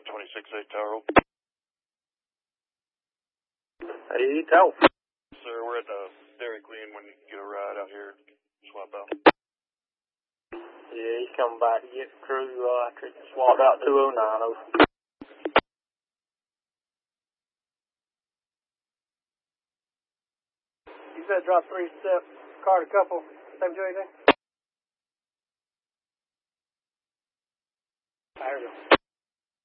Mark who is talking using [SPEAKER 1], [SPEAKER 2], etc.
[SPEAKER 1] 26-8 Tower.
[SPEAKER 2] Hey, Tower.
[SPEAKER 1] Sir, we're at the Dairy Queen when you can get a ride out here. Swap out.
[SPEAKER 2] Yeah, he's coming back to get the crew. I could swap out 209.
[SPEAKER 3] You said drop 3-step, car to couple, same to anything? There we go.